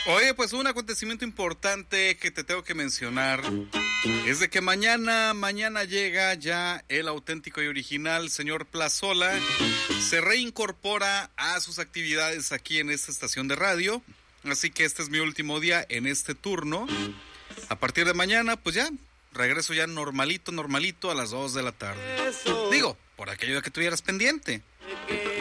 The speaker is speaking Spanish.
Oye, pues un acontecimiento importante que te tengo que mencionar es de que mañana llega ya el auténtico y original señor Plazola. Se reincorpora a sus actividades aquí en esta estación de radio. Así que este es mi último día en este turno. A partir de mañana, pues ya, regreso ya normalito a las 2 de la tarde. Digo, por aquello de que tuvieras pendiente.